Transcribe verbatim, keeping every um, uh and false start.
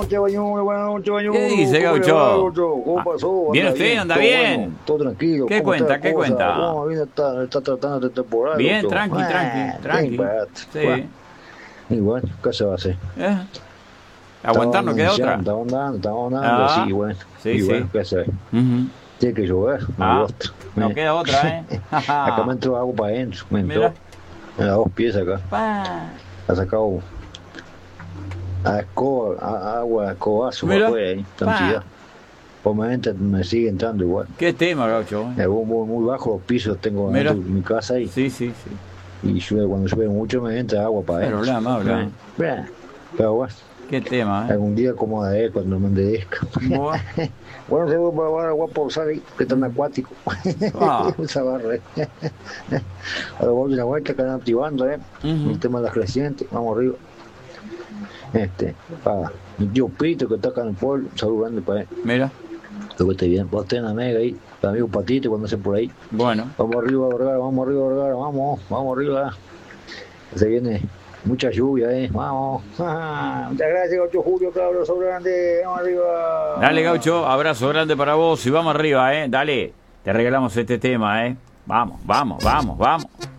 noches, Bañuelos, buenas noches, Bañuelos. ¿Qué dice, Gaucho? ¿Cómo pasó? ¿Bien usted? ¿Anda bien? Bueno, todo tranquilo. ¿Qué ¿Cómo está cuenta? la ¿Qué cosa? cuenta? ¿Cómo viene está, está tratando esta temporada? Bien, Gaucho? tranqui, tranqui, Ah, tranqui. bien, barato. Sí. Bueno, y bueno, ¿qué se va a hacer? ¿Eh? Aguantar no queda otra. Estamos andando, estamos andando, Ah, sí, bueno. sí, y sí. bueno, ¿qué se va a hacer? Uh-huh. Tiene que llover, no Ah, hay otra. no Eh. queda otra, ¿eh? Acá me entró agua para adentro, me entró. Mira. En las dos piezas acá. Pa. Ha sacado a escoba, a, agua a escobazo para Mira. afuera, ahí, cantidad. Por momento me sigue entrando igual. ¿Qué tema, Gaucho? Es muy, muy, muy bajo los pisos tengo Mira. dentro de mi casa y, Sí, sí, sí. y llueve, cuando llueve mucho me entra agua para Pero adentro. habla, habla. Eh, eh, Pero bueno, ¿Qué tema, eh? algún día como de él cuando me enderezca. Buah. Bueno, se voy para ahora guapo usar ahí, que están acuáticos. Ah. Esa barra. Ahora voy a la vuelta que están activando, eh. Ujú. El tema de las crecientes, vamos arriba. Este, para mi tío Pito que está acá en el pueblo, un saludo grande para él. Mira. Espero que esté bien. Vos tenés mega ahí, para amigo Patito cuando estén por ahí. Bueno. Vamos arriba, Vergara, vamos arriba, Vergara, vamos, vamos arriba. Se viene mucha lluvia, eh. Vamos. Ah, muchas gracias, Gaucho Julio, que abrazo grande. Vamos arriba. Dale, Gaucho, abrazo grande para vos y vamos arriba, eh. Dale, te regalamos este tema, eh. Vamos, vamos, vamos, vamos.